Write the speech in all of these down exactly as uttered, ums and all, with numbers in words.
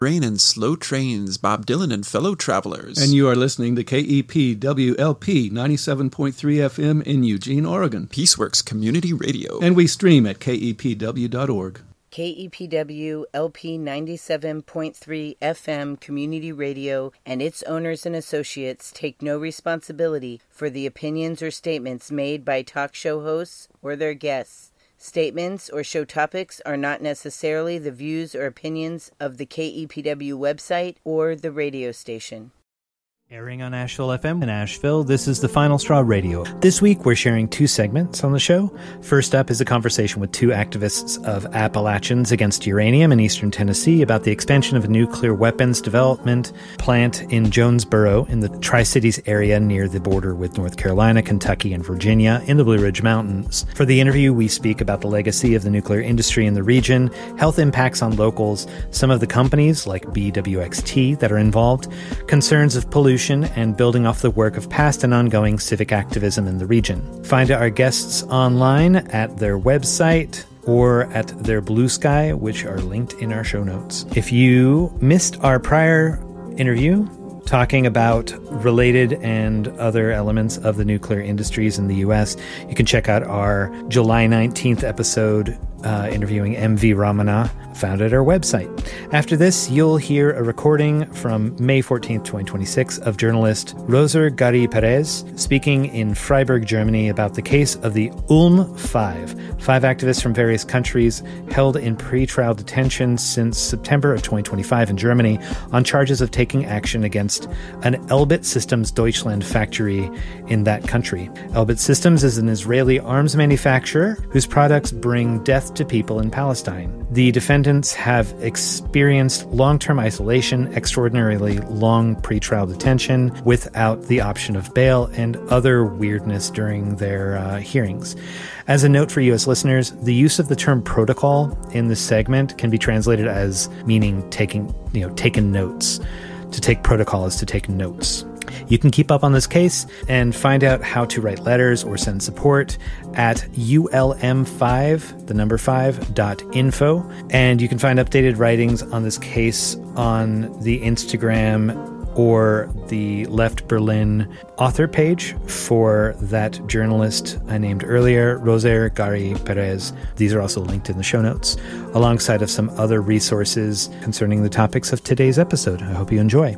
Rain and Slow Trains, Bob Dylan and Fellow Travelers. And you are listening to K E P W L P ninety-seven point three F M in Eugene, Oregon. Peaceworks Community Radio. And we stream at K E P W dot org. K E P W L P ninety-seven point three F M Community Radio and its owners and associates take no responsibility for the opinions or statements made by talk show hosts or their guests. Statements or show topics are not necessarily the views or opinions of the K E P W website or the radio station. Airing on Asheville F M in Asheville, this is the Final Straw Radio. This week, we're sharing two segments on the show. First up is a conversation with two activists of Appalachians Against Uranium in eastern Tennessee about the expansion of a nuclear weapons development plant in Jonesboro in the Tri-Cities area near the border with North Carolina, Kentucky, and Virginia in the Blue Ridge Mountains. For the interview, we speak about the legacy of the nuclear industry in the region, health impacts on locals, some of the companies like B W X T that are involved, concerns of pollution, and building off the work of past and ongoing civic activism in the region. Find our guests online at their website or at their Blue Sky, which are linked in our show notes. If you missed our prior interview talking about related and other elements of the nuclear industries in the U S, you can check out our July nineteenth episode uh, interviewing M V Ramana, found at our website. After this, you'll hear a recording from May fourteenth, twenty twenty-six of journalist Roser Gari Perez speaking in Freiburg, Germany about the case of the Ulm Five, five activists from various countries held in pre-trial detention since September of twenty twenty-five in Germany on charges of taking action against an Elbit Systems Deutschland factory in that country. Elbit Systems is an Israeli arms manufacturer whose products bring death to people in Palestine. The defendants have experienced long-term isolation, extraordinarily long pretrial detention without the option of bail, and other weirdness during their uh, hearings. As a note for U S listeners, the use of the term protocol in this segment can be translated as meaning taking, you know, taken notes. To take protocol is to take notes. You can keep up on this case and find out how to write letters or send support at U L M five, the number five, dot info. And you can find updated writings on this case on the Instagram or the Left Berlin author page for that journalist I named earlier, Roser Gari Perez. These are also linked in the show notes, alongside of some other resources concerning the topics of today's episode. I hope you enjoy.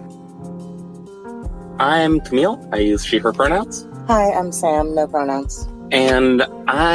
I'm Camille. I use she, her pronouns. Hi, I'm Sam, no pronouns. And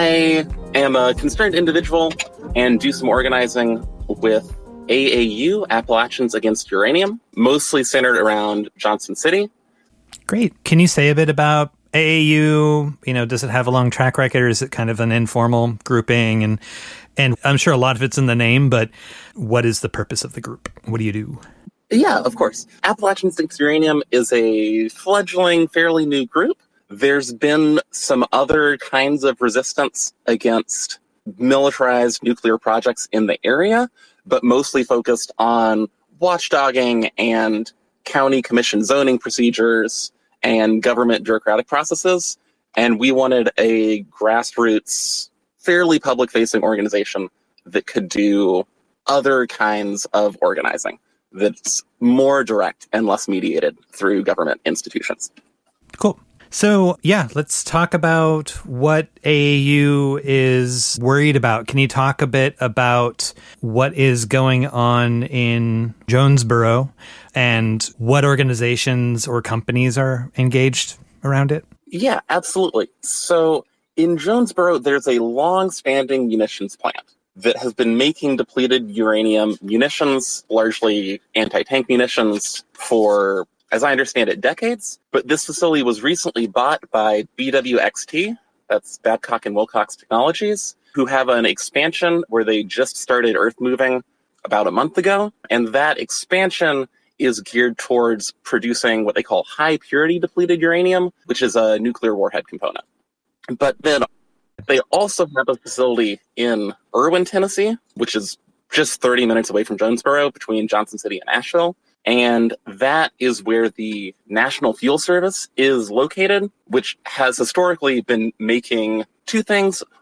I am a concerned individual and do some organizing with A A U, Appalachians Against Uranium, mostly centered around Johnson City. Great. Can you say a bit about A A U? You know, does it have a long track record, or is it kind of an informal grouping? And and I'm sure a lot of it's in the name, but what is the purpose of the group? What do you do? Yeah, of course. Appalachians Against Uranium is a fledgling, fairly new group. There's been some other kinds of resistance against militarized nuclear projects in the area, but mostly focused on watchdogging and county commission zoning procedures and government bureaucratic processes. And we wanted a grassroots, fairly public-facing organization that could do other kinds of organizing that's more direct and less mediated through government institutions. Cool. So, yeah, let's talk about what A A U is worried about. Can you talk a bit about what is going on in Jonesboro and what organizations or companies are engaged around it? Yeah, absolutely. So in Jonesboro, there's a long-standing munitions plant that has been making depleted uranium munitions, largely anti-tank munitions, for, as I understand it, decades. But this facility was recently bought by B W X T, that's Babcock and Wilcox Technologies, who have an expansion where they just started earth moving about a month ago. And that expansion is geared towards producing what they call high-purity depleted uranium, which is a nuclear warhead component. But then they also have a facility in Erwin, Tennessee, which is just thirty minutes away from Jonesboro, between Johnson City and Asheville. And that is where the National Fuel Service is located, which has historically been making two things.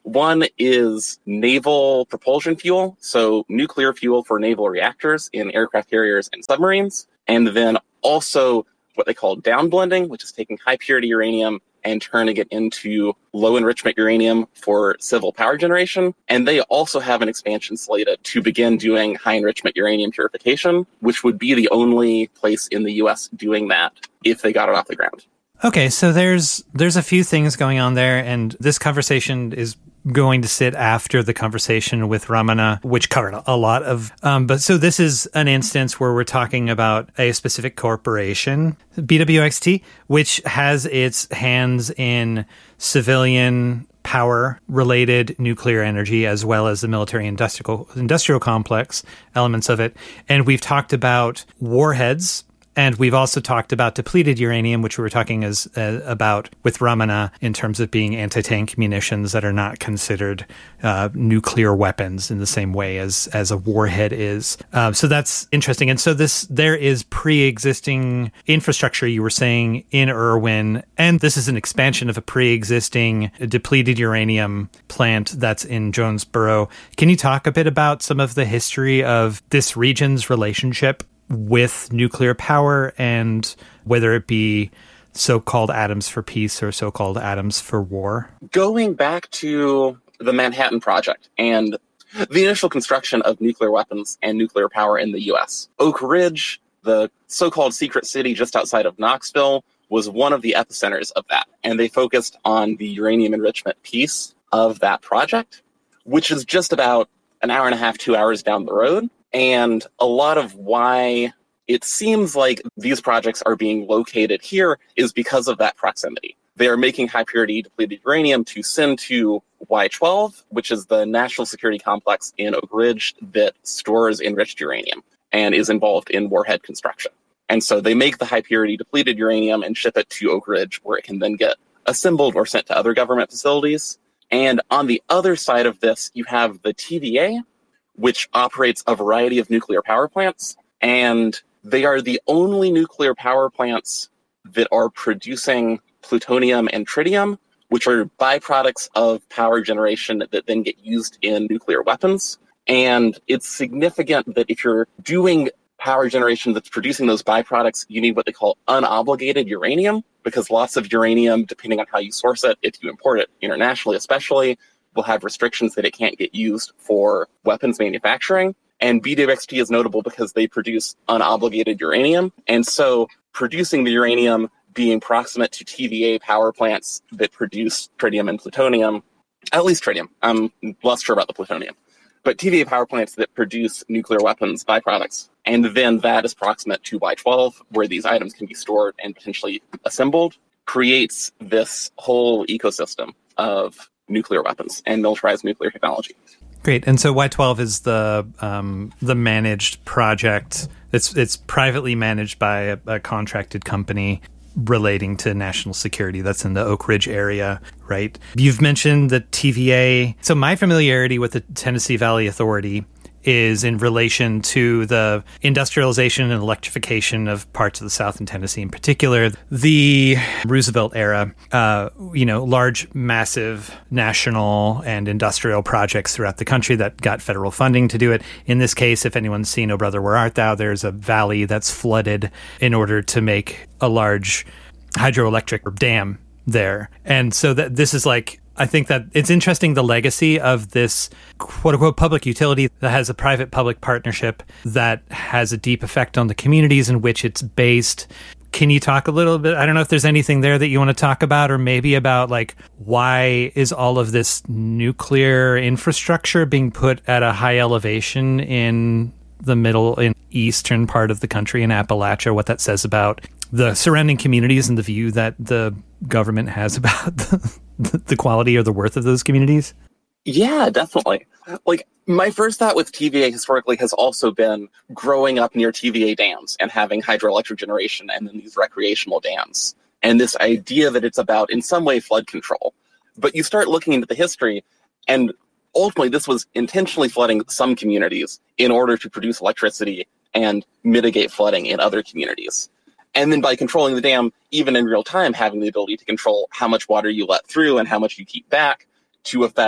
One is naval propulsion fuel, so nuclear fuel for naval reactors in aircraft carriers and submarines, and then also what they call downblending, which is taking high-purity uranium and turning it into low-enrichment uranium for civil power generation. And they also have an expansion slated to begin doing high-enrichment uranium purification, which would be the only place in the U S doing that if they got it off the ground. Okay, so there's there's a few things going on there, and this conversation is going to sit after the conversation with Ramana, which covered a lot of, um, but so this is an instance where we're talking about a specific corporation, B W X T, which has its hands in civilian power-related nuclear energy, as well as the military industrial industrial complex elements of it. And we've talked about warheads, and we've also talked about depleted uranium, which we were talking as, uh, about with Ramana in terms of being anti-tank munitions that are not considered uh, nuclear weapons in the same way as as a warhead is. Uh, so that's interesting. And so this there is pre-existing infrastructure, you were saying, in Irwin, and this is an expansion of a pre-existing depleted uranium plant that's in Jonesboro. Can you talk a bit about some of the history of this region's relationship with nuclear power, and whether it be so-called atoms for peace or so-called atoms for war? Going back to the Manhattan Project and the initial construction of nuclear weapons and nuclear power in the U S, Oak Ridge, the so-called secret city just outside of Knoxville, was one of the epicenters of that. And they focused on the uranium enrichment piece of that project, which is just about an hour and a half, two hours down the road. And a lot of why it seems like these projects are being located here is because of that proximity. They are making high-purity depleted uranium to send to Y twelve, which is the national security complex in Oak Ridge that stores enriched uranium and is involved in warhead construction. And so they make the high-purity depleted uranium and ship it to Oak Ridge, where it can then get assembled or sent to other government facilities. And on the other side of this, you have the T V A, which operates a variety of nuclear power plants, and they are the only nuclear power plants that are producing plutonium and tritium, which are byproducts of power generation that then get used in nuclear weapons. And it's significant that if you're doing power generation that's producing those byproducts, you need what they call unobligated uranium, because lots of uranium, depending on how you source it, if you import it internationally especially, will have restrictions that it can't get used for weapons manufacturing. And B W X T is notable because they produce unobligated uranium. And so producing the uranium, being proximate to T V A power plants that produce tritium and plutonium, at least tritium, I'm less sure about the plutonium, but T V A power plants that produce nuclear weapons byproducts. And then that is proximate to Y twelve, where these items can be stored and potentially assembled, creates this whole ecosystem of nuclear weapons and militarized nuclear technology. Great. And so Y twelve is the um, the managed project. It's it's privately managed by a, a contracted company relating to national security that's in the Oak Ridge area, right? You've mentioned the T V A. So my familiarity with the Tennessee Valley Authority is in relation to the industrialization and electrification of parts of the South and Tennessee in particular. The Roosevelt era, uh, you know, large, massive national and industrial projects throughout the country that got federal funding to do it. In this case, if anyone's seen Oh Brother, Where Art Thou, there's a valley that's flooded in order to make a large hydroelectric dam there. And so that this is like, I think that it's interesting, the legacy of this quote-unquote public utility that has a private-public partnership that has a deep effect on the communities in which it's based. Can you talk a little bit? I don't know if there's anything there that you want to talk about, or maybe about like why is all of this nuclear infrastructure being put at a high elevation in the middle and eastern part of the country in Appalachia, what that says about the surrounding communities and the view that the government has about the, the quality or the worth of those communities? Yeah, definitely. Like, my first thought with T V A historically has also been growing up near T V A dams and having hydroelectric generation and then these recreational dams. And this idea that it's about, in some way, flood control. But you start looking into the history, and ultimately this was intentionally flooding some communities in order to produce electricity and mitigate flooding in other communities. And then by controlling the dam, even in real time, having the ability to control how much water you let through and how much you keep back to affect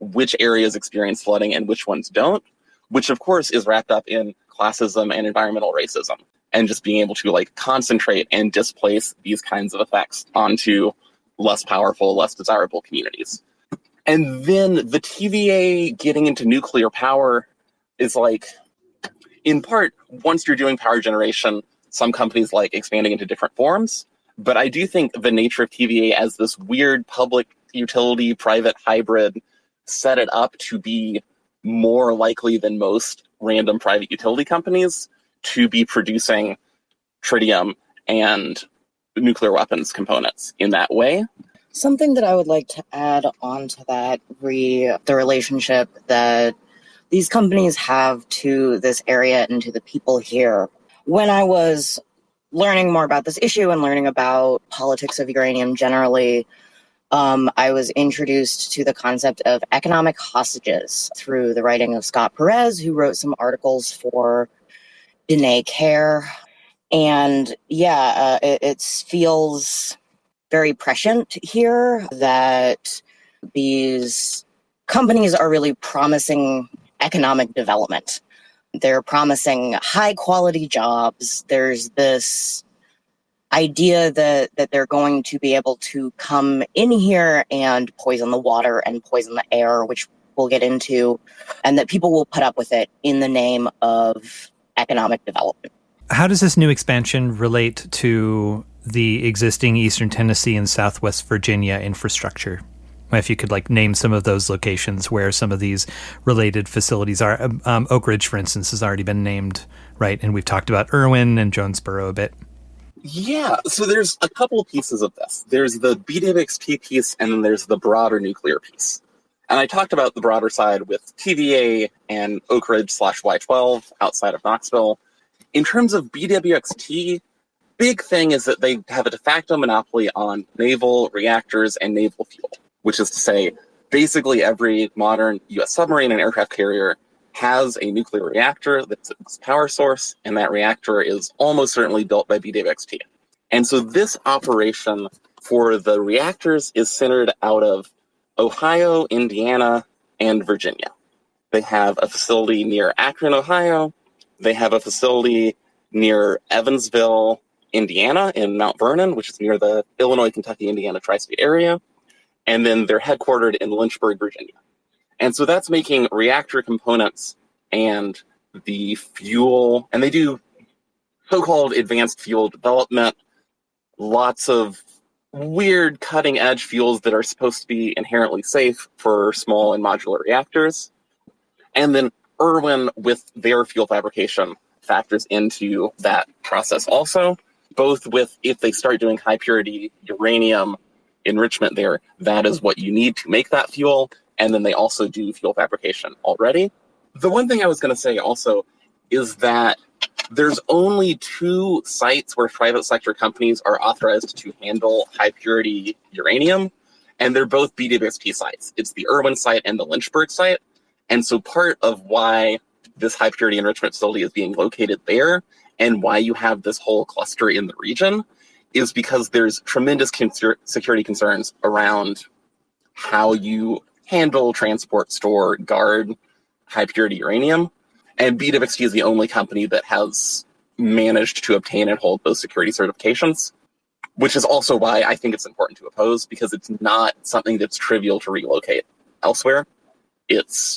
which areas experience flooding and which ones don't, which of course is wrapped up in classism and environmental racism, and just being able to like concentrate and displace these kinds of effects onto less powerful, less desirable communities. And then the T V A getting into nuclear power is like, in part, once you're doing power generation, some companies like expanding into different forms. But I do think the nature of T V A as this weird public utility, private hybrid set it up to be more likely than most random private utility companies to be producing tritium and nuclear weapons components in that way. Something that I would like to add on to that, re the relationship that these companies have to this area and to the people here. When I was learning more about this issue and learning about politics of uranium generally, um, I was introduced to the concept of economic hostages through the writing of Scott Perez, who wrote some articles for Dene Care. And yeah, uh, it, it feels very prescient here that these companies are really promising economic development. They're promising high quality jobs. There's this idea that, that they're going to be able to come in here and poison the water and poison the air, which we'll get into, and that people will put up with it in the name of economic development. How does this new expansion relate to the existing Eastern Tennessee and Southwest Virginia infrastructure? If you could like name some of those locations where some of these related facilities are. Um, Oak Ridge, for instance, has already been named, right? And we've talked about Irwin and Jonesboro a bit. Yeah, so there's a couple pieces of this. There's the B W X T piece, and then there's the broader nuclear piece. And I talked about the broader side with T V A and Oak Ridge slash Y twelve outside of Knoxville. In terms of B W X T, big thing is that they have a de facto monopoly on naval reactors and naval fuel, which is to say, basically every modern U S submarine and aircraft carrier has a nuclear reactor that's its power source, and that reactor is almost certainly built by B W X T. And so this operation for the reactors is centered out of Ohio, Indiana, and Virginia. They have a facility near Akron, Ohio. They have a facility near Evansville, Indiana, in Mount Vernon, which is near the Illinois, Kentucky, Indiana tri-state area. And then they're headquartered in Lynchburg, Virginia. And so that's making reactor components and the fuel, and they do so-called advanced fuel development, lots of weird cutting-edge fuels that are supposed to be inherently safe for small and modular reactors. And then Irwin, with their fuel fabrication, factors into that process also, both with if they start doing high-purity uranium enrichment there, that is what you need to make that fuel. And then they also do fuel fabrication already. The one thing I was going to say also is that there's only two sites where private sector companies are authorized to handle high purity uranium, and they're both B W X T sites. It's the Irwin site and the Lynchburg site. And so part of why this high purity enrichment facility is being located there and why you have this whole cluster in the region is because there's tremendous con- security concerns around how you handle, transport, store, guard high-purity uranium. And B W X T is the only company that has managed to obtain and hold those security certifications, which is also why I think it's important to oppose, because it's not something that's trivial to relocate elsewhere. It's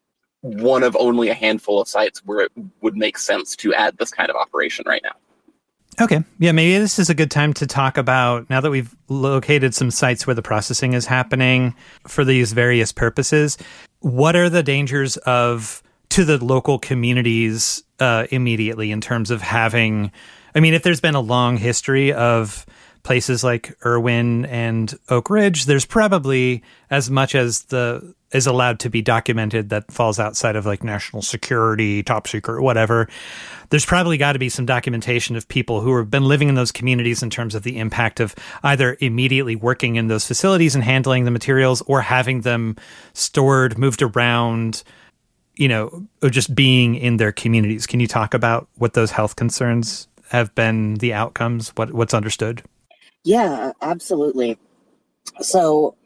one of only a handful of sites where it would make sense to add this kind of operation right now. Okay. Yeah, maybe this is a good time to talk about, now that we've located some sites where the processing is happening for these various purposes, what are the dangers of to the local communities uh, immediately in terms of having, I mean, if there's been a long history of places like Irwin and Oak Ridge, there's probably as much as the is allowed to be documented that falls outside of like national security, top secret, whatever. There's probably got to be some documentation of people who have been living in those communities in terms of the impact of either immediately working in those facilities and handling the materials or having them stored, moved around, you know, or just being in their communities. Can you talk about what those health concerns have been, the outcomes, what what's understood? Yeah, absolutely. So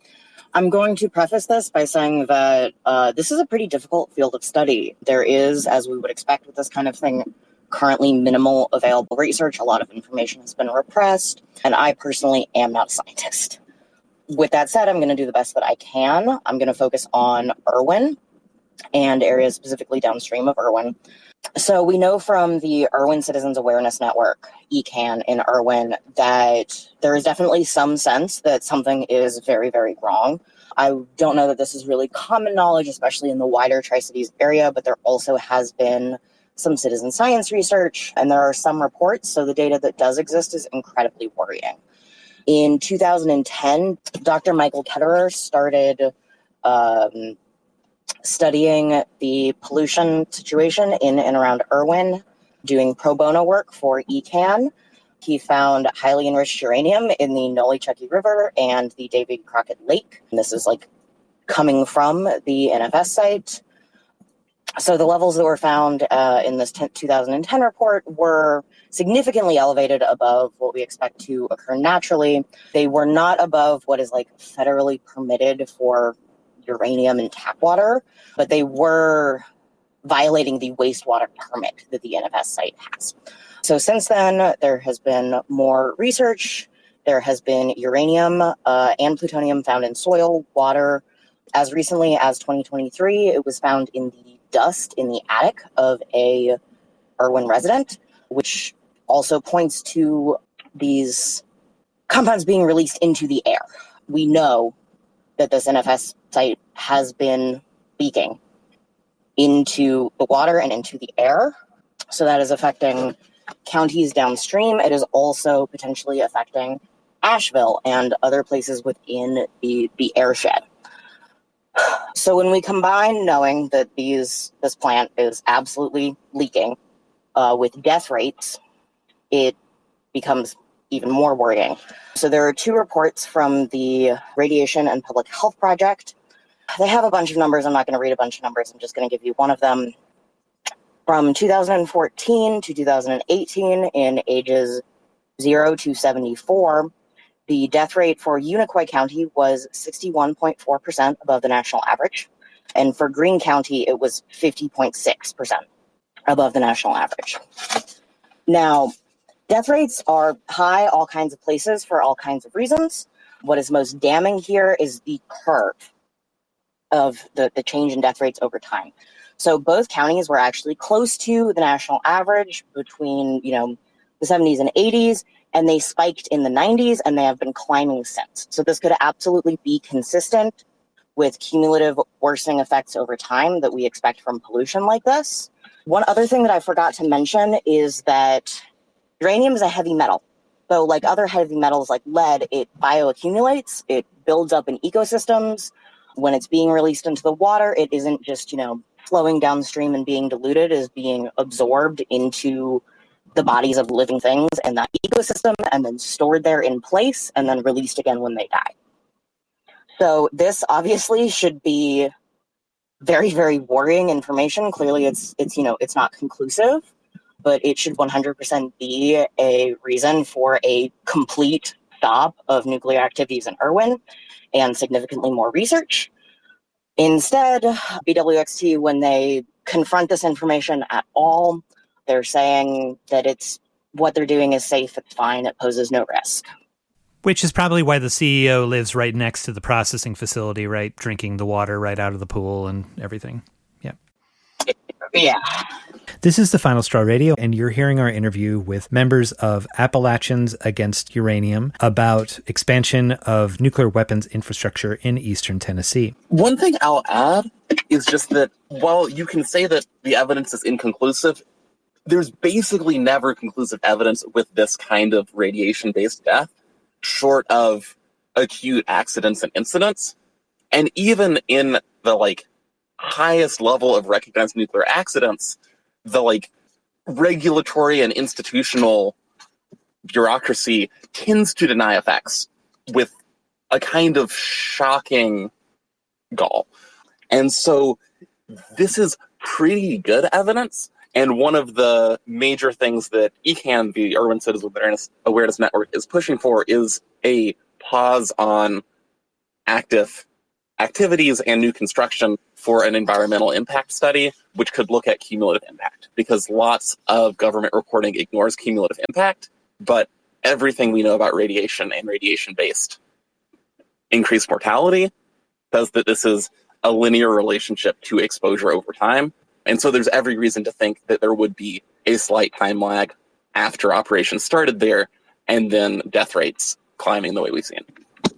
I'm going to preface this by saying that uh, this is a pretty difficult field of study. There is, as we would expect with this kind of thing, currently minimal available research. A lot of information has been repressed, and I personally am not a scientist. With that said, I'm going to do the best that I can. I'm going to focus on Irwin and areas specifically downstream of Irwin. So we know from the Irwin Citizens Awareness Network, E C A N, in Irwin, that there is definitely some sense that something is very, very wrong. I don't know that this is really common knowledge, especially in the wider Tri-Cities area, but there also has been some citizen science research, and there are some reports, so the data that does exist is incredibly worrying. In two thousand ten, Doctor Michael Ketterer started um, studying the pollution situation in and around Irwin, doing pro bono work for E C A N. He found highly enriched uranium in the Nolichucky River and the David Crockett Lake. And this is like coming from the N F S site. So the levels that were found uh, in this two thousand ten report were significantly elevated above what we expect to occur naturally. They were not above what is like federally permitted for uranium in tap water, but they were violating the wastewater permit that the N F S site has. So since then, there has been more research. There has been uranium uh, and plutonium found in soil, water. As recently as twenty twenty-three, it was found in the dust in the attic of a Irwin resident, which also points to these compounds being released into the air. We know that this N F S site has been leaking into the water and into the air. So that is affecting counties downstream. It is also potentially affecting Asheville and other places within the, the airshed. So when we combine knowing that these this plant is absolutely leaking uh, with death rates, it becomes even more worrying. So there are two reports from the Radiation and Public Health Project. They have a bunch of numbers. I'm not going to read a bunch of numbers. I'm just going to give you one of them. From two thousand fourteen to two thousand eighteen, in ages zero to seventy-four, the death rate for Unicoi County was sixty-one point four percent above the national average. And for Greene County, it was fifty point six percent above the national average. Now, death rates are high all kinds of places for all kinds of reasons. What is most damning here is the curve of the, the change in death rates over time. So both counties were actually close to the national average between, you know, the seventies and eighties, and they spiked in the nineties, and they have been climbing since. So this could absolutely be consistent with cumulative worsening effects over time that we expect from pollution like this. One other thing that I forgot to mention is that uranium is a heavy metal. So like other heavy metals like lead, it bioaccumulates, it builds up in ecosystems. When it's being released into the water, it isn't just, you know, flowing downstream and being diluted, is being absorbed into the bodies of living things in that ecosystem and then stored there in place and then released again when they die. So this obviously should be very, very worrying information. Clearly it's, it's you know, it's not conclusive, but it should one hundred percent be a reason for a complete stop of nuclear activities in Irwin and significantly more research. Instead, B W X T, when they confront this information at all, they're saying that it's what they're doing is safe, it's fine, it poses no risk. Which is probably why the C E O lives right next to the processing facility, right? Drinking the water right out of the pool and everything. Yeah. Yeah. This is the Final Straw Radio, and you're hearing our interview with members of Appalachians Against Uranium about expansion of nuclear weapons infrastructure in eastern Tennessee. One thing I'll add is just that while you can say that the evidence is inconclusive, there's basically never conclusive evidence with this kind of radiation-based death, short of acute accidents and incidents. And even in the, like, highest level of recognized nuclear accidents, the, like, regulatory and institutional bureaucracy tends to deny effects with a kind of shocking gall. And so this is pretty good evidence. And one of the major things that E C A N, the Irwin Citizens Awareness, Awareness Network, is pushing for is a pause on active activities and new construction for an environmental impact study, which could look at cumulative impact, because lots of government reporting ignores cumulative impact, but everything we know about radiation and radiation-based increased mortality says that this is a linear relationship to exposure over time. And so there's every reason to think that there would be a slight time lag after operations started there, and then death rates climbing the way we've seen.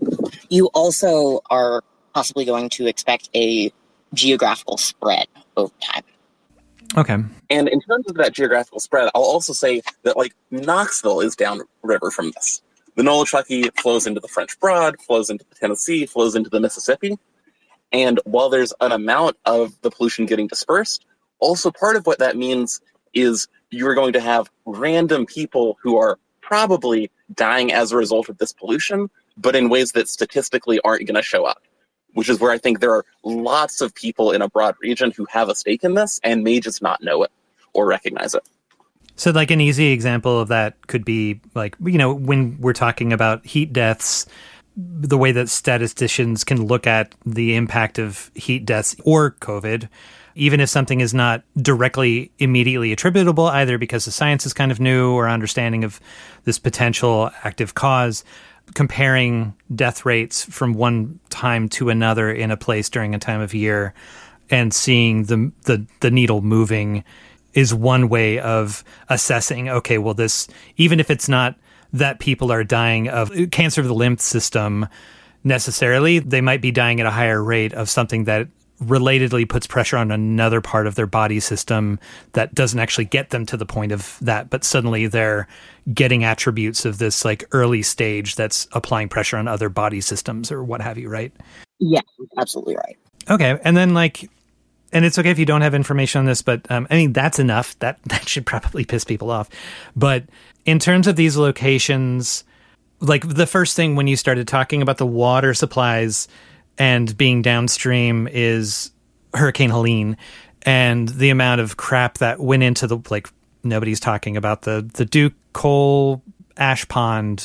You also are possibly going to expect a geographical spread over time. Okay. And in terms of that geographical spread, I'll also say that, like, Knoxville is downriver from this. The Nolichucky flows into the French Broad, flows into the Tennessee, flows into the Mississippi. And while there's an amount of the pollution getting dispersed, also part of what that means is you're going to have random people who are probably dying as a result of this pollution, but in ways that statistically aren't going to show up, which is where I think there are lots of people in a broad region who have a stake in this and may just not know it or recognize it. So like an easy example of that could be like, you know, when we're talking about heat deaths, the way that statisticians can look at the impact of heat deaths or COVID, even if something is not directly immediately attributable, either because the science is kind of new or understanding of this potential active cause, comparing death rates from one time to another in a place during a time of year and seeing the the, the needle moving is one way of assessing, okay, well, this, even if it's not that people are dying of cancer of the lymph system necessarily, they might be dying at a higher rate of something that relatedly puts pressure on another part of their body system that doesn't actually get them to the point of that, but suddenly they're getting attributes of this like early stage that's applying pressure on other body systems or what have you, right? Yeah, absolutely right. Okay. And then like, and it's okay if you don't have information on this, but um, I mean, that's enough. That, that should probably piss people off. But in terms of these locations, like the first thing when you started talking about the water supplies and being downstream is Hurricane Helene and the amount of crap that went into the, like, nobody's talking about the, the Duke coal ash pond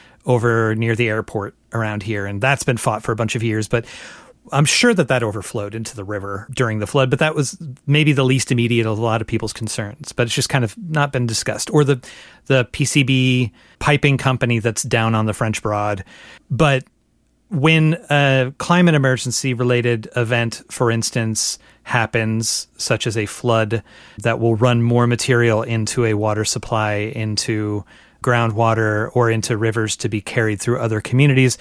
over near the airport around here. And that's been fought for a bunch of years, but I'm sure that that overflowed into the river during the flood, but that was maybe the least immediate of a lot of people's concerns, but it's just kind of not been discussed. Or the, the P C B piping company that's down on the French Broad. But when a climate emergency related event, for instance, happens, such as a flood that will run more material into a water supply, into groundwater, or into rivers to be carried through other communities,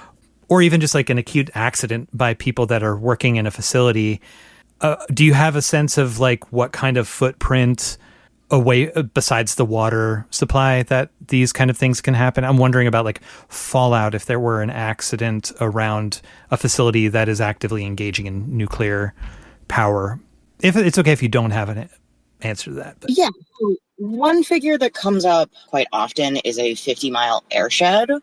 or even just like an acute accident by people that are working in a facility, uh, do you have a sense of like what kind of footprint away besides the water supply that these kind of things can happen? I'm wondering about like fallout if there were an accident around a facility that is actively engaging in nuclear power. If it's okay if you don't have an answer to that. But. Yeah. So one figure that comes up quite often is a fifty mile airshed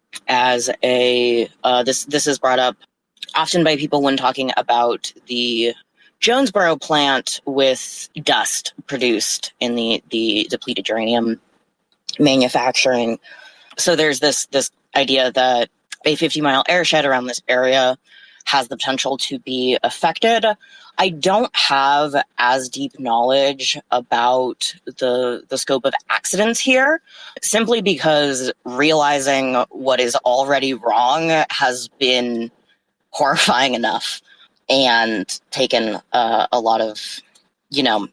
as a, uh, this, this is brought up often by people when talking about the Jonesboro plant with dust produced in the, the depleted uranium manufacturing. So there's this, this idea that a fifty mile airshed around this area has the potential to be affected. I don't have as deep knowledge about the the scope of accidents here, simply because realizing what is already wrong has been horrifying enough and taken uh, a lot of, you know,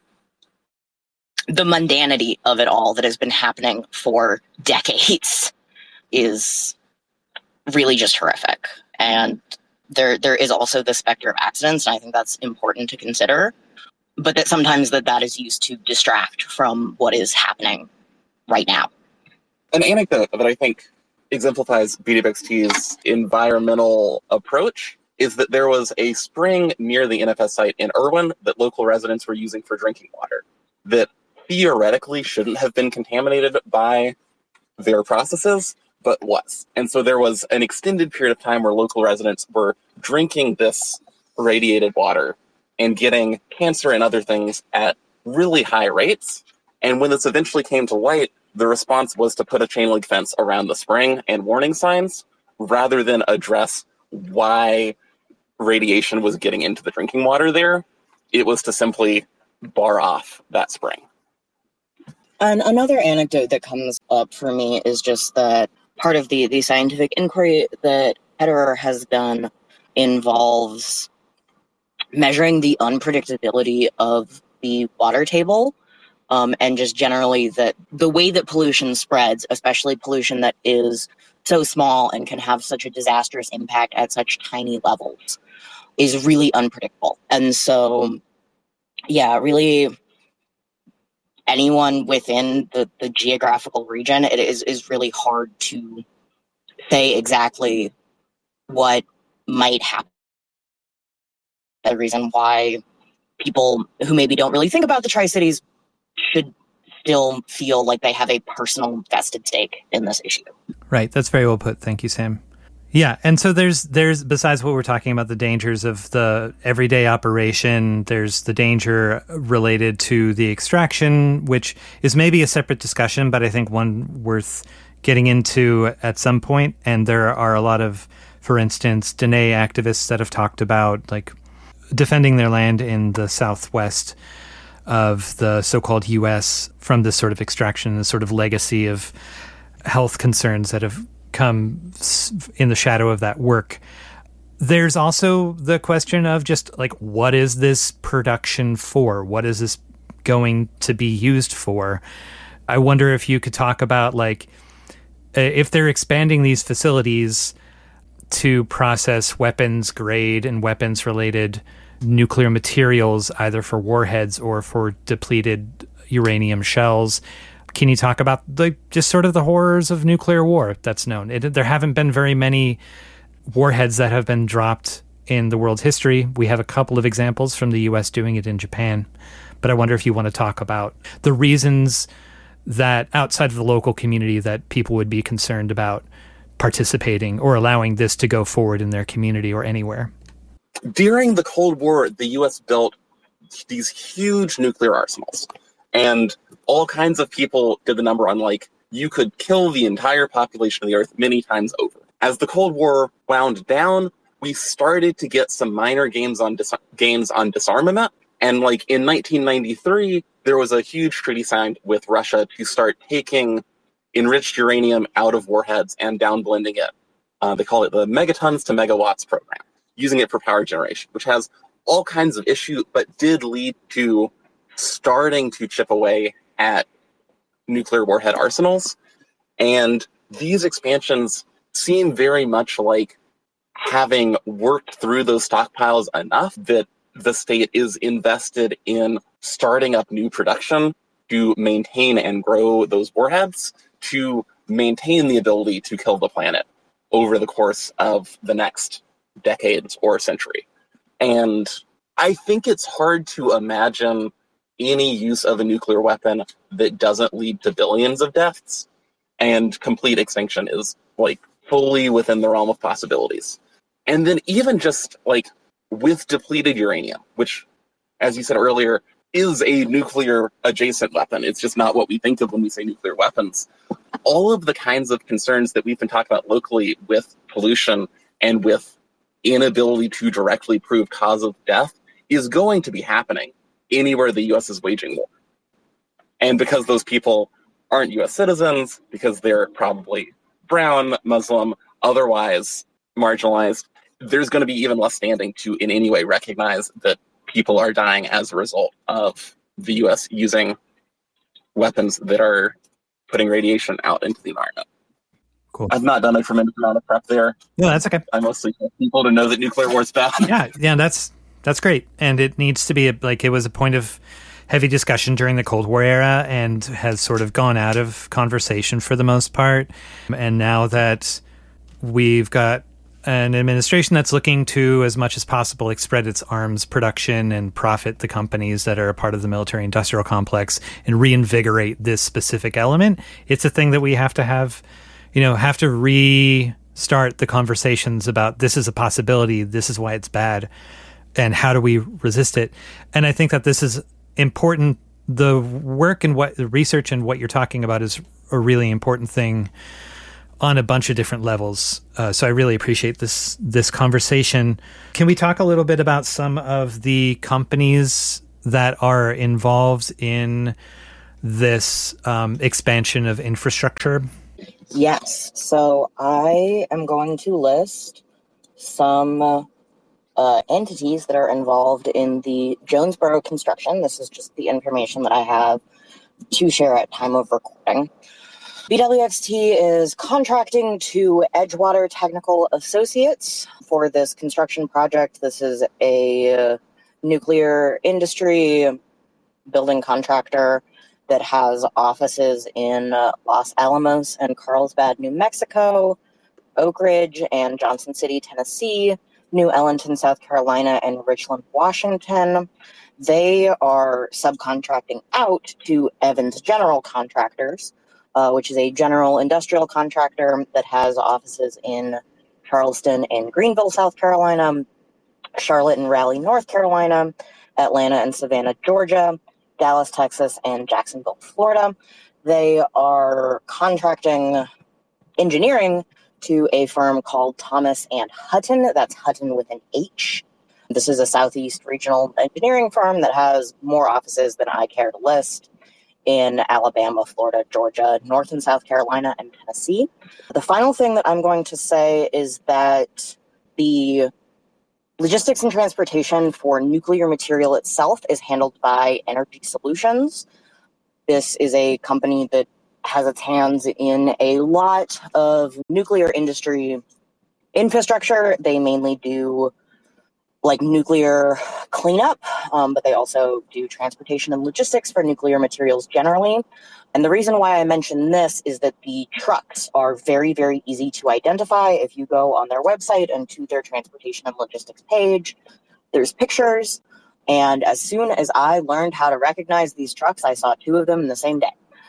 the mundanity of it all that has been happening for decades is really just horrific. And There, there is also the specter of accidents, and I think that's important to consider. But that sometimes that, that is used to distract from what is happening right now. An anecdote that I think exemplifies B W X T's environmental approach is that there was a spring near the N F S site in Irwin that local residents were using for drinking water that theoretically shouldn't have been contaminated by their processes, but was. And so there was an extended period of time where local residents were drinking this radiated water and getting cancer and other things at really high rates. And when this eventually came to light, the response was to put a chain link fence around the spring and warning signs rather than address why radiation was getting into the drinking water there. It was to simply bar off that spring. And another anecdote that comes up for me is just that part of the, the scientific inquiry that Ederer has done involves measuring the unpredictability of the water table, um, and just generally that the way that pollution spreads, especially pollution that is so small and can have such a disastrous impact at such tiny levels, is really unpredictable. And so, yeah, really anyone within the, the geographical region, it is, is really hard to say exactly what might happen. The reason why people who maybe don't really think about the Tri-Cities should still feel like they have a personal vested stake in this issue. Right. That's very well put. Thank you, Sam. Yeah. And so there's, there's, besides what we're talking about, the dangers of the everyday operation, there's the danger related to the extraction, which is maybe a separate discussion, but I think one worth getting into at some point. And there are a lot of, for instance, Dene activists that have talked about like defending their land in the southwest of the so-called U S from this sort of extraction, this sort of legacy of health concerns that have come in the shadow of that work. There's also the question of just like, what is this production for? What is this going to be used for? I wonder if you could talk about like, if they're expanding these facilities to process weapons grade and weapons related nuclear materials, either for warheads or for depleted uranium shells. Can you talk about the just sort of the horrors of nuclear war that's known? It, there haven't been very many warheads that have been dropped in the world's history. We have a couple of examples from the U S doing it in Japan. But I wonder if you want to talk about the reasons that outside of the local community that people would be concerned about participating or allowing this to go forward in their community or anywhere. During the Cold War, the U S built these huge nuclear arsenals. And all kinds of people did the number on, like, you could kill the entire population of the Earth many times over. As the Cold War wound down, we started to get some minor gains on dis- gains on disarmament. And, like, in nineteen ninety-three, there was a huge treaty signed with Russia to start taking enriched uranium out of warheads and downblending it. Uh, they call it the megatons to megawatts program, using it for power generation, which has all kinds of issues, but did lead to starting to chip away at nuclear warhead arsenals. And these expansions seem very much like having worked through those stockpiles enough that the state is invested in starting up new production to maintain and grow those warheads, to maintain the ability to kill the planet over the course of the next decades or century. And I think it's hard to imagine any use of a nuclear weapon that doesn't lead to billions of deaths, and complete extinction is like fully within the realm of possibilities. And then even just like with depleted uranium, which, as you said earlier, is a nuclear adjacent weapon. It's just not what we think of when we say nuclear weapons. All of the kinds of concerns that we've been talking about locally with pollution and with inability to directly prove cause of death is going to be happening anywhere the U S is waging war. And because those people aren't U S citizens, because they're probably brown, Muslim, otherwise marginalized, there's going to be even less standing to in any way recognize that people are dying as a result of the U S using weapons that are putting radiation out into the environment. Cool. I've not done a tremendous amount of prep there. No, that's okay. I mostly want people to know that nuclear war is bad. Yeah, yeah, that's that's great. And it needs to be, a, like, it was a point of heavy discussion during the Cold War era and has sort of gone out of conversation for the most part. And now that we've got an administration that's looking to, as much as possible, like, spread its arms production and profit the companies that are a part of the military-industrial complex and reinvigorate this specific element, it's a thing that we have to have, you know, have to restart the conversations about this is a possibility, this is why it's bad, and how do we resist it. And I think that this is important. The work and what the research and what you're talking about is a really important thing on a bunch of different levels. Uh, so I really appreciate this this conversation. Can we talk a little bit about some of the companies that are involved in this um, expansion of infrastructure? Yes. So I am going to list some uh, entities that are involved in the Jonesboro construction. This is just the information that I have to share at time of recording. B W X T is contracting to Edgewater Technical Associates for this construction project. This is a uh, nuclear industry building contractor that has offices in uh, Los Alamos and Carlsbad, New Mexico, Oak Ridge and Johnson City, Tennessee, New Ellington, South Carolina, and Richland, Washington. They are subcontracting out to Evans General Contractors, uh, which is a general industrial contractor that has offices in Charleston and Greenville, South Carolina, Charlotte and Raleigh, North Carolina, Atlanta and Savannah, Georgia, Dallas, Texas, and Jacksonville, Florida. They are contracting engineering to a firm called Thomas and Hutton. That's Hutton with an H. This is a Southeast regional engineering firm that has more offices than I care to list in Alabama, Florida, Georgia, North and South Carolina, and Tennessee. The final thing that I'm going to say is that the logistics and transportation for nuclear material itself is handled by Energy Solutions. This is a company that has its hands in a lot of nuclear industry infrastructure. They mainly do like nuclear cleanup, um, but they also do transportation and logistics for nuclear materials generally. And the reason why I mention this is that the trucks are very, very easy to identify. If you go on their website and to their transportation and logistics page, there's pictures. And as soon as I learned how to recognize these trucks, I saw two of them in the same day.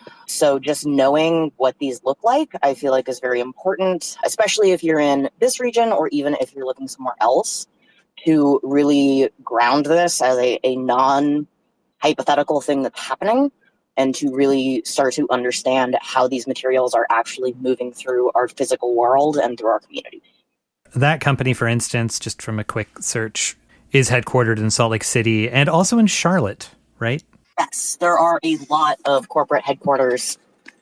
So just knowing what these look like, I feel like is very important, especially if you're in this region or even if you're looking somewhere else, to really ground this as a, a non-hypothetical thing that's happening and to really start to understand how these materials are actually moving through our physical world and through our community. That company, for instance, just from a quick search, is headquartered in Salt Lake City and also in Charlotte, right? Yes, there are a lot of corporate headquarters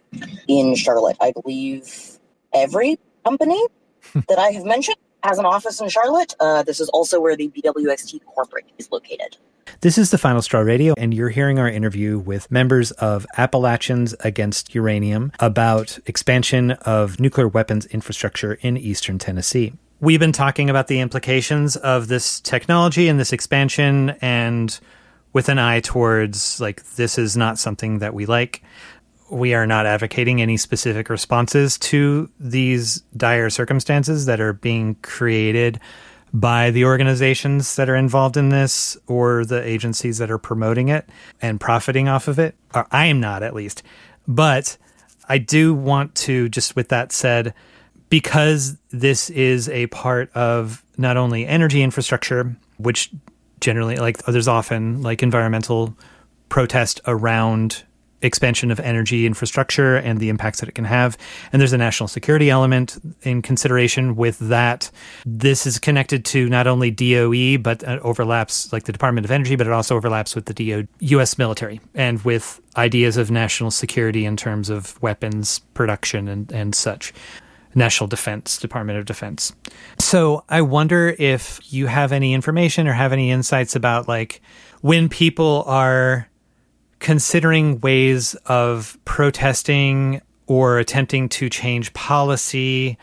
in Charlotte. I believe every company that I have mentioned has an office in Charlotte. Uh, this is also where the B W X T corporate is located. This is the Final Straw Radio, and you're hearing our interview with members of Appalachians Against Uranium about expansion of nuclear weapons infrastructure in eastern Tennessee. We've been talking about the implications of this technology and this expansion, and with an eye towards, like, this is not something that we like. We are not advocating any specific responses to these dire circumstances that are being created by the organizations that are involved in this or the agencies that are promoting it and profiting off of it. Or I am not, at least. But I do want to, just with that said, because this is a part of not only energy infrastructure, which generally, like, there's often like environmental protest around expansion of energy infrastructure and the impacts that it can have. And there's a national security element in consideration with that. This is connected to not only D O E, but it overlaps like the Department of Energy, but it also overlaps with the D O U S military and with ideas of national security in terms of weapons production and, and such. National Defense, Department of Defense. So I wonder if you have any information or have any insights about, like, when people are considering ways of protesting or attempting to change policy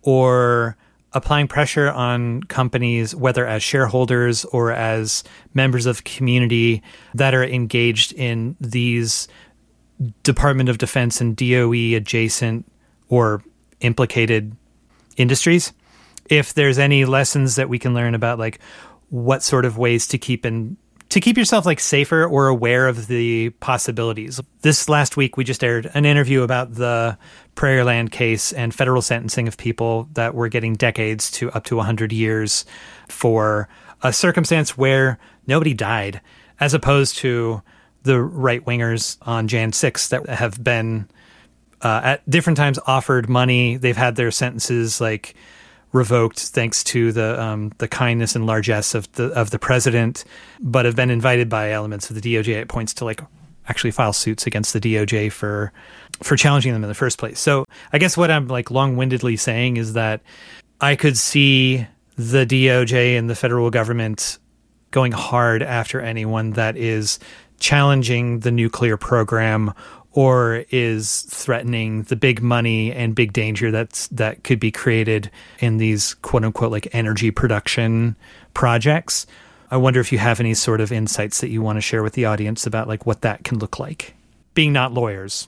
or applying pressure on companies, whether as shareholders or as members of community that are engaged in these Department of Defense and D O E adjacent or implicated industries, if there's any lessons that we can learn about, like, what sort of ways to keep in to keep yourself, like, safer or aware of the possibilities. This last week, we just aired an interview about the Prairie Land case and federal sentencing of people that were getting decades to up to one hundred years for a circumstance where nobody died, as opposed to the right-wingers on January sixth that have been uh, at different times offered money. They've had their sentences like revoked thanks to the um, the kindness and largesse of the of the president, but have been invited by elements of the D O J at points to like actually file suits against the D O J for for challenging them in the first place. So I guess what I'm like long-windedly saying is that I could see the D O J and the federal government going hard after anyone that is challenging the nuclear program or is threatening the big money and big danger that's that could be created in these quote unquote like energy production projects. I wonder if you have any sort of insights that you want to share with the audience about like what that can look like, being not lawyers.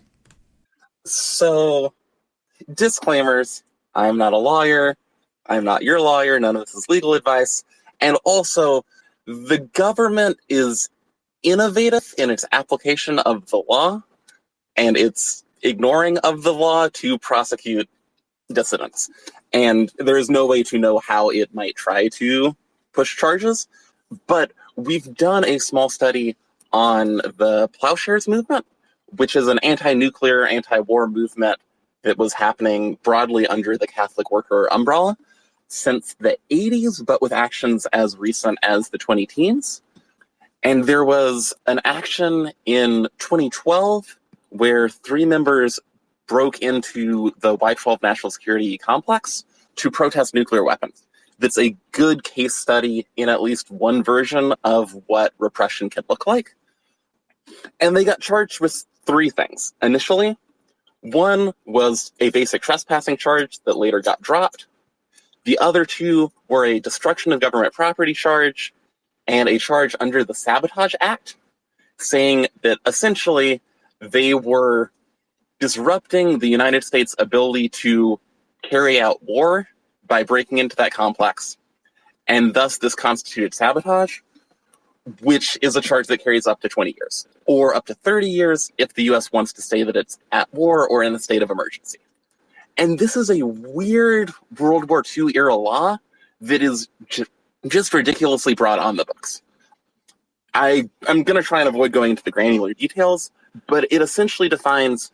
So, disclaimers, I'm not a lawyer. I'm not your lawyer. None of this is legal advice. And also, the government is innovative in its application of the law and its ignoring of the law to prosecute dissidents. And there is no way to know how it might try to push charges. But we've done a small study on the Plowshares movement, which is an anti-nuclear, anti-war movement that was happening broadly under the Catholic worker umbrella since the eighties, but with actions as recent as the twenty teens. And there was an action in twenty twelve where three members broke into the Y twelve national security complex to protest nuclear weapons. That's a good case study in at least one version of what repression can look like. And they got charged with three things. Initially, one was a basic trespassing charge that later got dropped. The other two were a destruction of government property charge and a charge under the Sabotage Act, saying that essentially they were disrupting the United States' ability to carry out war by breaking into that complex. And thus this constituted sabotage, which is a charge that carries up to twenty years, or up to thirty years if the U S wants to say that it's at war or in a state of emergency. And this is a weird World War Two era law that is ju- just ridiculously broad on the books. I, I'm going to try and avoid going into the granular details, but it essentially defines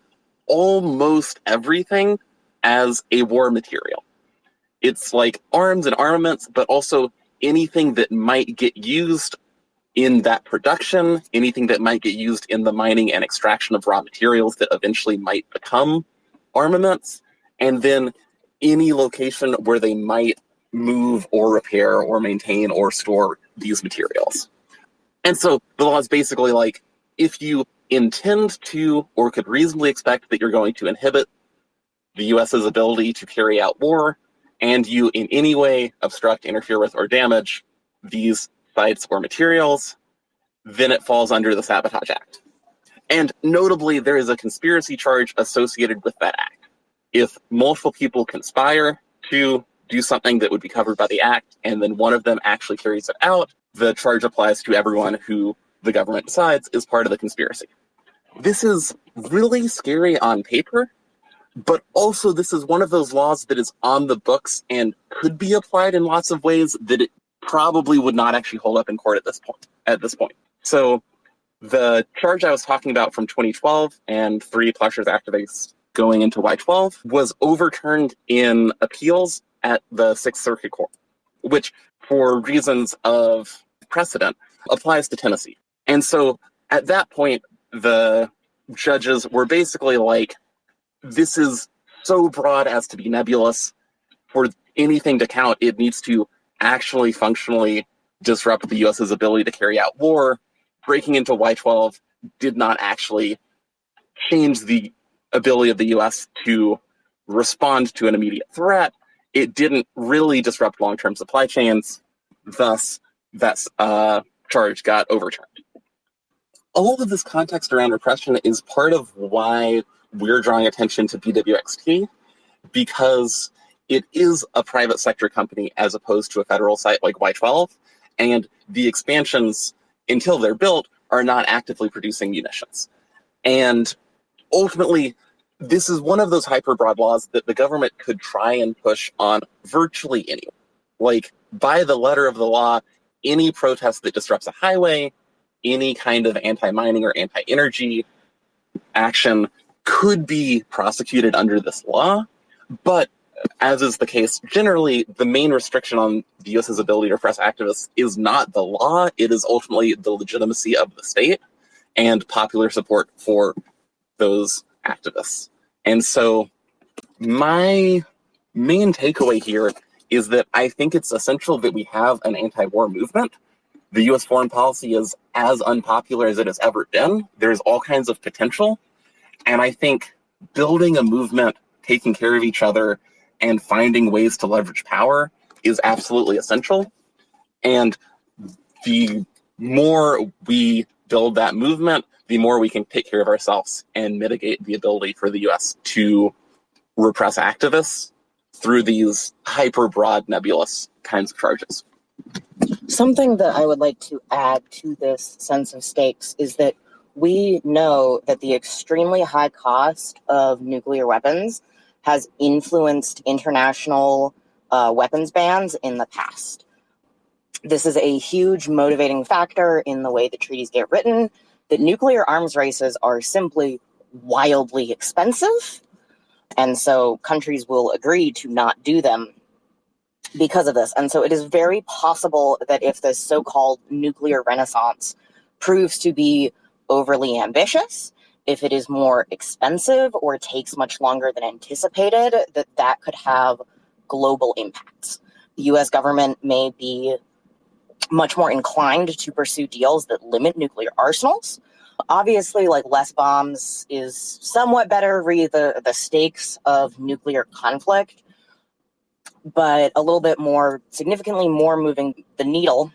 almost everything as a war material. It's like arms and armaments, but also anything that might get used in that production, anything that might get used in the mining and extraction of raw materials that eventually might become armaments, and then any location where they might move or repair or maintain or store these materials. And so the law is basically like, if you intend to or could reasonably expect that you're going to inhibit the U S's ability to carry out war, and you in any way obstruct, interfere with, or damage these sites or materials, then it falls under the Sabotage Act. And notably, there is a conspiracy charge associated with that act. If multiple people conspire to do something that would be covered by the act, and then one of them actually carries it out, the charge applies to everyone who the government decides is part of the conspiracy. This is really scary on paper, but also this is one of those laws that is on the books and could be applied in lots of ways that it probably would not actually hold up in court at this point. At this point. So the charge I was talking about from twenty twelve and three Plowshares activists going into Y twelve was overturned in appeals at the Sixth Circuit Court, which, for reasons of precedent, applies to Tennessee. And so at that point, the judges were basically like, this is so broad as to be nebulous. For anything to count, it needs to actually functionally disrupt the U S's ability to carry out war. Breaking into Y twelve did not actually change the ability of the U S to respond to an immediate threat. It didn't really disrupt long-term supply chains. Thus, that uh, charge got overturned. All of this context around repression is part of why we're drawing attention to B W X T, because it is a private sector company as opposed to a federal site like Y twelve, and the expansions, until they're built, are not actively producing munitions. And ultimately, this is one of those hyper-broad laws that the government could try and push on virtually anyone. Like, by the letter of the law, any protest that disrupts a highway, any kind of anti-mining or anti-energy action could be prosecuted under this law, but as is the case generally, the main restriction on the U S's ability to repress activists is not the law, it is ultimately the legitimacy of the state and popular support for those activists. And so my main takeaway here is that I think it's essential that we have an anti-war movement. The U S foreign policy is as unpopular as it has ever been. There's all kinds of potential. And I think building a movement, taking care of each other, and finding ways to leverage power is absolutely essential. And the more we build that movement, the more we can take care of ourselves and mitigate the ability for the U S to repress activists through these hyper-broad, nebulous kinds of charges. Something that I would like to add to this sense of stakes is that we know that the extremely high cost of nuclear weapons has influenced international uh, weapons bans in the past. This is a huge motivating factor in the way that treaties get written, that nuclear arms races are simply wildly expensive, and so countries will agree to not do them because of this. And so it is very possible that if this so-called nuclear renaissance proves to be overly ambitious, if it is more expensive or takes much longer than anticipated, that that could have global impacts. The U S government may be much more inclined to pursue deals that limit nuclear arsenals. Obviously, like less bombs is somewhat better re the, the stakes of nuclear conflict, but a little bit more, significantly more moving the needle.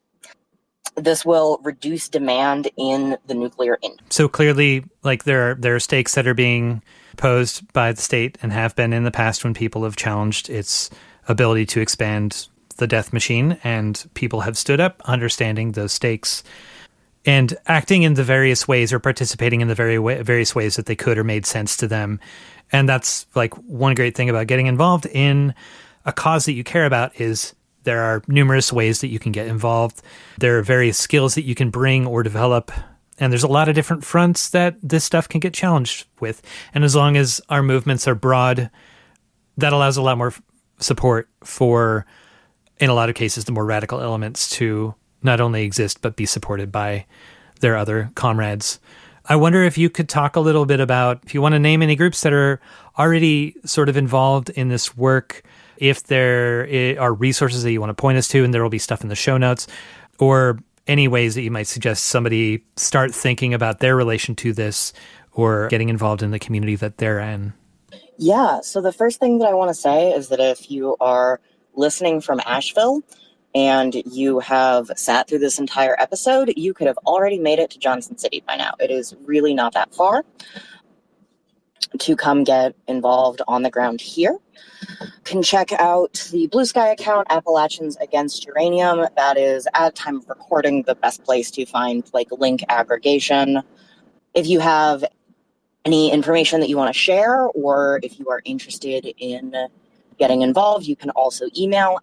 This will reduce demand in the nuclear industry. So clearly, like there are, there are stakes that are being posed by the state and have been in the past when people have challenged its ability to expand the death machine, and people have stood up understanding those stakes and acting in the various ways or participating in the very way, various ways that they could or made sense to them. And that's like one great thing about getting involved in a cause that you care about is there are numerous ways that you can get involved. There are various skills that you can bring or develop. And there's a lot of different fronts that this stuff can get challenged with. And as long as our movements are broad, that allows a lot more f- support for, in a lot of cases, the more radical elements to not only exist, but be supported by their other comrades. I wonder if you could talk a little bit about, if you want to name any groups that are already sort of involved in this work, if there are resources that you want to point us to, and there will be stuff in the show notes, or any ways that you might suggest somebody start thinking about their relation to this or getting involved in the community that they're in. Yeah, so the first thing that I want to say is that if you are listening from Asheville and you have sat through this entire episode, you could have already made it to Johnson City by now. It is really not that far to come get involved on the ground here. You can check out the Blue Sky account, Appalachians Against Uranium. That is, at time of recording, the best place to find like link aggregation. If you have any information that you want to share, or if you are interested in getting involved, you can also email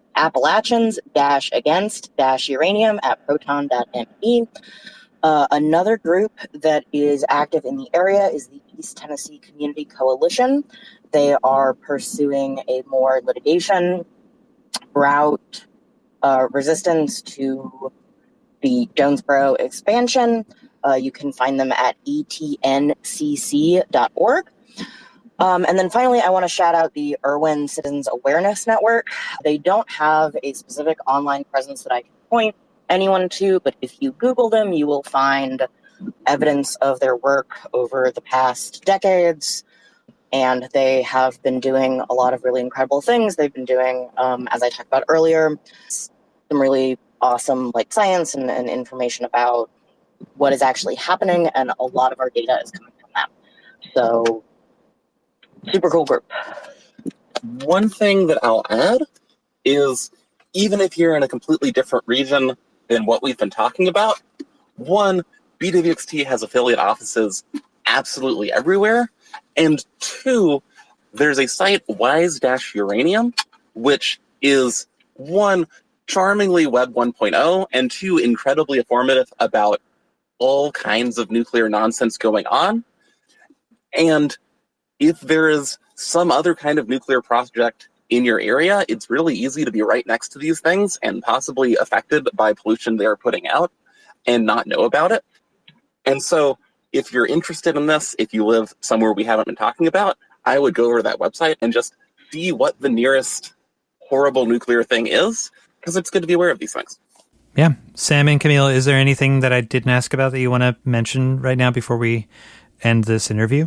appalachians-against-uranium at proton dot m e. Uh, another group that is active in the area is the East Tennessee Community Coalition. They are pursuing a more litigation route, uh, resistance to the Jonesboro expansion. Uh, you can find them at e t n c c dot org. Um, and then finally, I want to shout out the Irwin Citizens Awareness Network. They don't have a specific online presence that I can point anyone to, but if you Google them, you will find evidence of their work over the past decades. And they have been doing a lot of really incredible things. They've been doing, um, as I talked about earlier, some really awesome like science and, and information about what is actually happening, and a lot of our data is coming from them. So, super cool group. One thing that I'll add is, even if you're in a completely different region than what we've been talking about, one, B W X T has affiliate offices absolutely everywhere, and two, there's a site, Wise-Uranium, which is, one, charmingly Web one point oh, and two, incredibly informative about all kinds of nuclear nonsense going on. And if there is some other kind of nuclear project in your area, it's really easy to be right next to these things and possibly affected by pollution they're putting out and not know about it. And so if you're interested in this, if you live somewhere we haven't been talking about, I would go over to that website and just see what the nearest horrible nuclear thing is, because it's good to be aware of these things. Yeah. Sam and Camille, is there anything that I didn't ask about that you want to mention right now before we end this interview?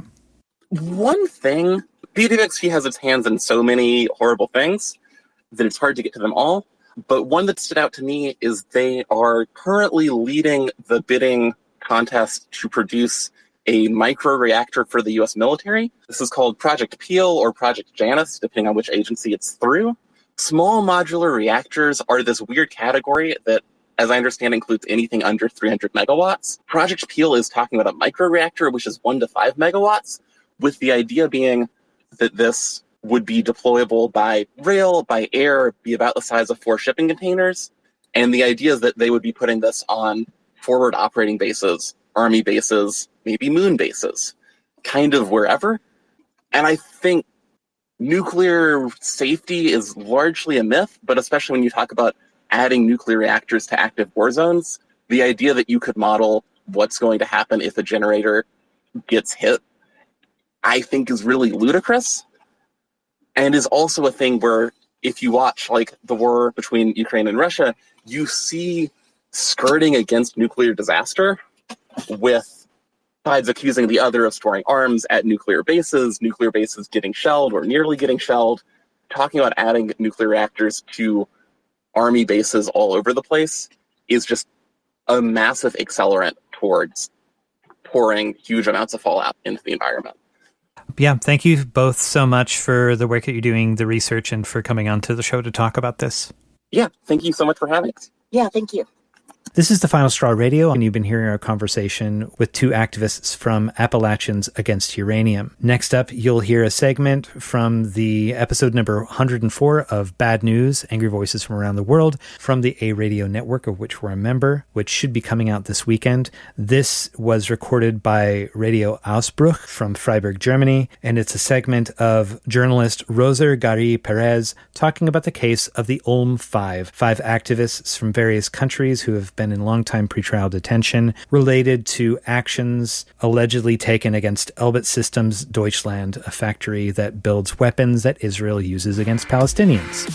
One thing, P D X T has its hands in so many horrible things that it's hard to get to them all. But one that stood out to me is they are currently leading the bidding contest to produce a microreactor for the U S military. This is called Project Peel or Project Janus, depending on which agency it's through. Small modular reactors are this weird category that, as I understand, includes anything under three hundred megawatts. Project Peel is talking about a microreactor, which is one to five megawatts, with the idea being that this would be deployable by rail, by air, be about the size of four shipping containers. And the idea is that they would be putting this on forward operating bases, army bases, maybe moon bases, kind of wherever. And I think nuclear safety is largely a myth, but especially when you talk about adding nuclear reactors to active war zones, the idea that you could model what's going to happen if a generator gets hit, I think is really ludicrous, and is also a thing where if you watch like the war between Ukraine and Russia, you see skirting against nuclear disaster with sides accusing the other of storing arms at nuclear bases, nuclear bases getting shelled or nearly getting shelled, talking about adding nuclear reactors to army bases all over the place is just a massive accelerant towards pouring huge amounts of fallout into the environment. Yeah, thank you both so much for the work that you're doing, the research, and for coming onto the show to talk about this. Yeah, thank you so much for having us. Yeah, thank you. This is the Final Straw Radio, and you've been hearing our conversation with two activists from Appalachians Against Uranium. Next up, you'll hear a segment from the episode number one hundred four of Bad News, Angry Voices from Around the World, from the A Radio Network, of which we're a member, which should be coming out this weekend. This was recorded by Radio Ausbruch from Freiburg, Germany, and it's a segment of journalist Roser Gari Perez talking about the case of the Ulm Five, five activists from various countries who have been in long-time pretrial detention related to actions allegedly taken against Elbit Systems Deutschland, a factory that builds weapons that Israel uses against Palestinians.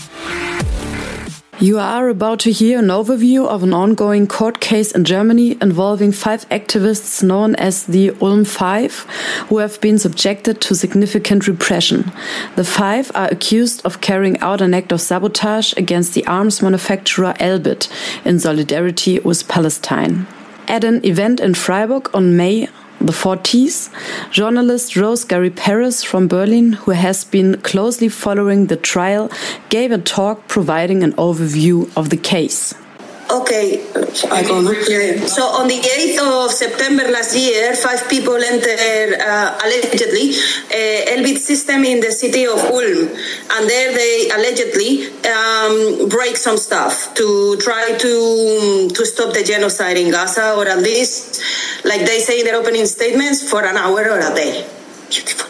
You are about to hear an overview of an ongoing court case in Germany involving five activists known as the Ulm Five, who have been subjected to significant repression. The five are accused of carrying out an act of sabotage against the arms manufacturer Elbit in solidarity with Palestine. At an event in Freiburg on May the fourteenth, journalist Roser Gari Perez from Berlin, who has been closely following the trial, gave a talk providing an overview of the case. Okay, I go now. Yeah. So on the eighth of September last year, five people entered uh, allegedly uh, Elbit system in the city of Ulm, and there they allegedly um, break some stuff to try to to stop the genocide in Gaza, or at least, like they say in their opening statements, for an hour or a day. Beautiful.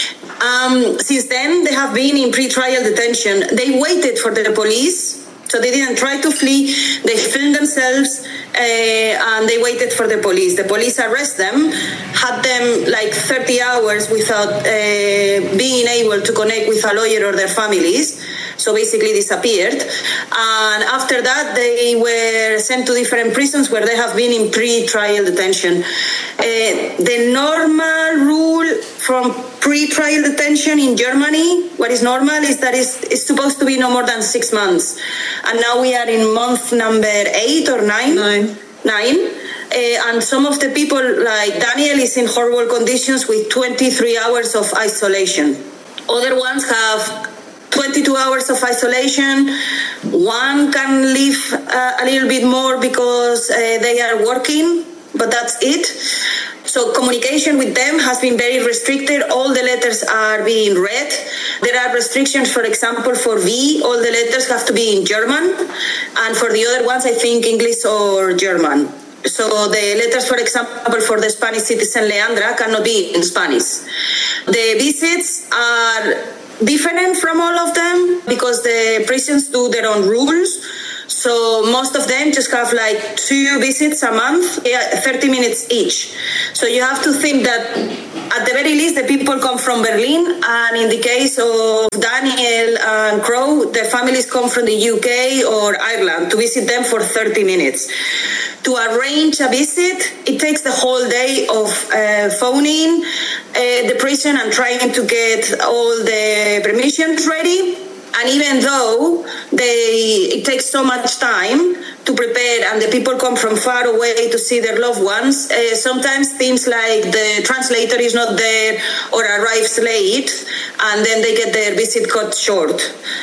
Um, since then, they have been in pre-trial detention. They waited for the police. So they didn't try to flee, they filmed themselves, uh, and they waited for the police. The police arrest them, had them like thirty hours without uh, being able to connect with a lawyer or their families. So basically disappeared. And after that, they were sent to different prisons where they have been in pre-trial detention. Uh, the normal rule from pre-trial detention in Germany, what is normal is that it's, it's supposed to be no more than six months. And now we are in month number eight or nine. Nine. Nine. Uh, and some of the people, like Daniel, is in horrible conditions with twenty-three hours of isolation. Other ones have twenty-two hours of isolation. One can live uh, a little bit more because uh, they are working, but that's it. So communication with them has been very restricted. All the letters are being read. There are restrictions, for example, for V, all the letters have to be in German. And for the other ones, I think English or German. So the letters, for example, for the Spanish citizen Leandra cannot be in Spanish. The visits are different from all of them because the prisons do their own rules. So most of them just have like two visits a month, yeah, thirty minutes each. So you have to think that at the very least the people come from Berlin, and in the case of Daniel and Crow, their families come from the U K or Ireland to visit them for thirty minutes. To arrange a visit, it takes the whole day of uh, phoning uh, the prison and trying to get all the permissions ready. And even though they, it takes so much time to prepare and the people come from far away to see their loved ones, uh, sometimes things like the translator is not there or arrives late, and then they get their visit cut short.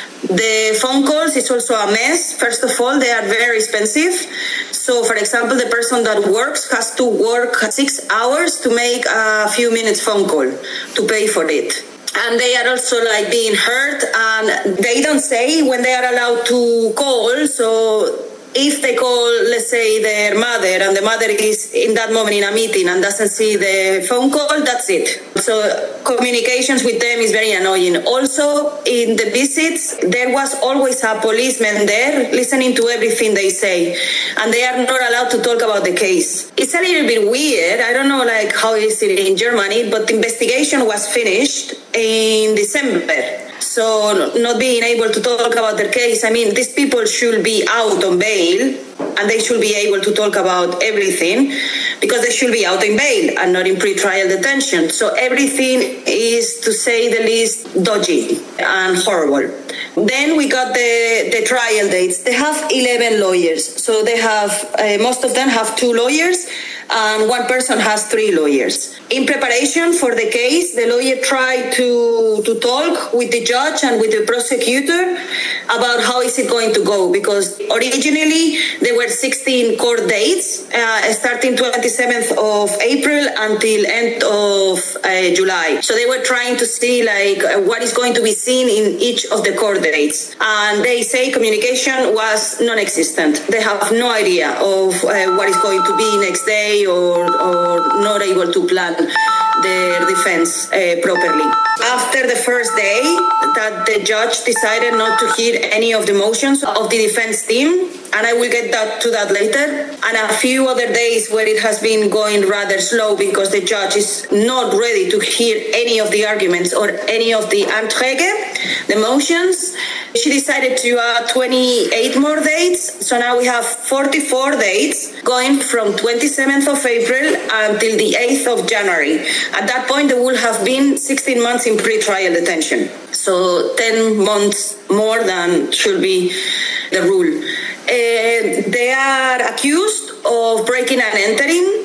The phone calls is also a mess. First of all, they are very expensive. So, for example, the person that works has to work six hours to make a few minutes phone call to pay for it. And they are also like being hurt, and they don't say when they are allowed to call. So if they call, let's say, their mother, and the mother is in that moment in a meeting and doesn't see the phone call, that's it. So communications with them is very annoying. Also, in the visits, there was always a policeman there listening to everything they say, and they are not allowed to talk about the case. It's a little bit weird. I don't know like how is it in Germany, but the investigation was finished in December. So not being able to talk about their case, I mean, these people should be out on bail and they should be able to talk about everything because they should be out in bail and not in pre-trial detention. So everything is, to say the least, dodgy and horrible. Then we got the, the trial dates. They have eleven lawyers. So they have, uh, most of them have two lawyers, and one person has three lawyers. In preparation for the case, the lawyer tried to, to talk with the judge and with the prosecutor about how is it going to go, because originally there were sixteen court dates, uh, starting twenty-seventh of April until end of uh, July. So they were trying to see like uh, what is going to be seen in each of the court dates. And they say communication was non-existent. They have no idea of uh, what is going to be next day, or, or not able to plan their defense uh, properly. After the first day that the judge decided not to hear any of the motions of the defense team, and I will get that to that later, and a few other days where it has been going rather slow because the judge is not ready to hear any of the arguments or any of the Anträge, the motions, she decided to add twenty-eight more dates. So now we have forty-four dates going from twenty-seventh of April until the eighth of January. At that point, there will have been sixteen months in pre-trial detention. So ten months more than should be the rule. Uh, they are accused of breaking and entering,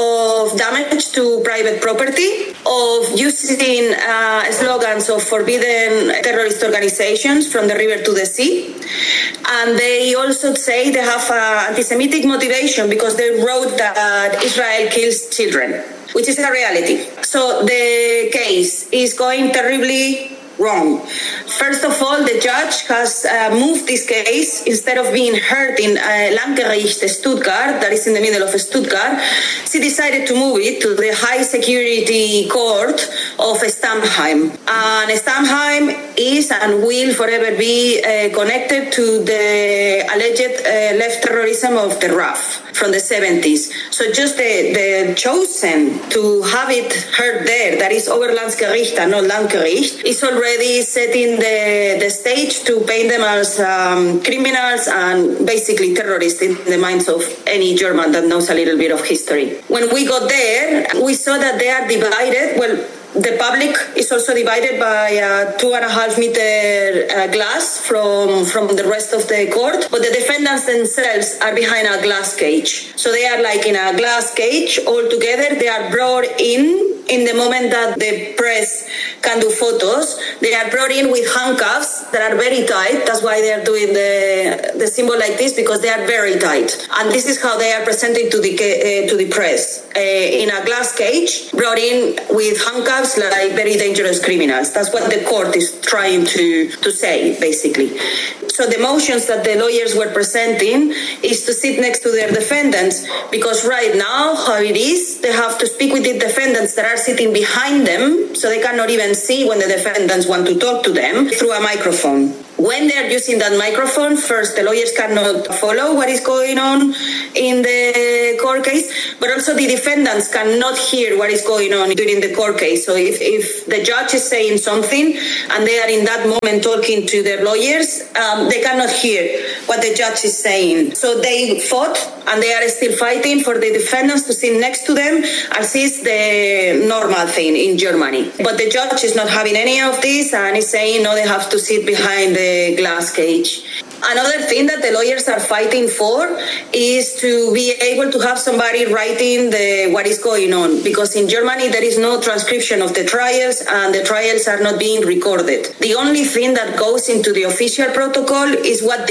of damage to private property, of using uh, slogans of forbidden terrorist organizations from the river to the sea. And they also say they have uh, anti-Semitic motivation because they wrote that Israel kills children, which is a reality. So the case is going terribly wrong. First of all, the judge has uh, moved this case. Instead of being heard in uh, Landgericht Stuttgart, that is in the middle of Stuttgart, she decided to move it to the high security court of Stammheim. And Stammheim is and will forever be uh, connected to the alleged uh, left terrorism of the R A F from the seventies. So just the, the chosen to have it heard there, that is Oberlandesgericht and not Landgericht, is already setting the, the stage to paint them as um, criminals and basically terrorists in the minds of any German that knows a little bit of history. When we got there, we saw that they are divided. Well, the public is also divided by a two and a half meter uh, glass from, from the rest of the court, but the defendants themselves are behind a glass cage. So they are like in a glass cage all together. They are brought in in the moment that the press can do photos, they are brought in with handcuffs that are very tight. That's why they are doing the the symbol like this, because they are very tight. And this is how they are presented to the uh, to the press uh, in a glass cage, brought in with handcuffs like very dangerous criminals. That's what the court is trying to to say, basically. So the motions that the lawyers were presenting is to sit next to their defendants, because right now, how it is, they have to speak with the defendants that are sitting behind them, so they cannot even see when the defendants want to talk to them, through a microphone. When they're using that microphone, first, the lawyers cannot follow what is going on in the court case, but also the defendants cannot hear what is going on during the court case. So if, if the judge is saying something and they are in that moment talking to their lawyers, um, they cannot hear what the judge is saying. So they fought, and they are still fighting for the defendants to sit next to them, as is the normal thing in Germany. But the judge is not having any of this, and is saying, no, they have to sit behind the glass cage. Another thing that the lawyers are fighting for is to be able to have somebody writing the what is going on, because in Germany there is no transcription of the trials, and the trials are not being recorded. The only thing that goes into the official protocol is what